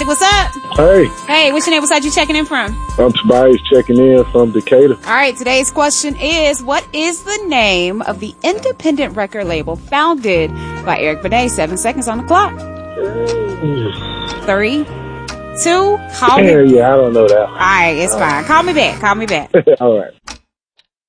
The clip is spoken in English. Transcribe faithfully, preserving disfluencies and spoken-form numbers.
Magic, what's up? Hey. Hey, what's your name? What's side you checking in from? I'm Tobias checking in from Decatur. All right, today's question is, what is the name of the independent record label founded by Eric Benet? Seven seconds on the clock. Three, two, call me. Yeah, I don't know that. All right, it's fine. Call me back. Call me back. All right.